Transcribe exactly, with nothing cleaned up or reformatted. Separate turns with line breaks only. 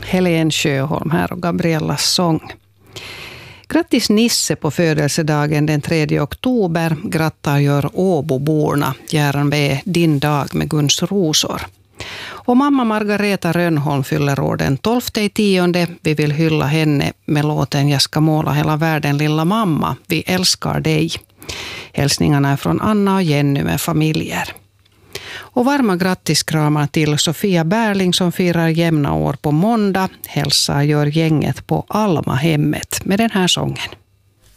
Helene Sjöholm här och Gabriellas sång. Grattis Nisse på födelsedagen den tredje oktober. Grattar gör Åboborna. Gärna med din dag med Guns rosor. Och mamma Margareta Rönnholm fyller år den tolfte i tionde. Vi vill hylla henne med låten Jag ska måla hela världen lilla mamma. Vi älskar dig. Hälsningarna är från Anna och Jenny med familjer. Och varma grattiskramar till Sofia Bärling som firar jämna år på måndag. Hälsa gör gänget på Alma hemmet med den här sången.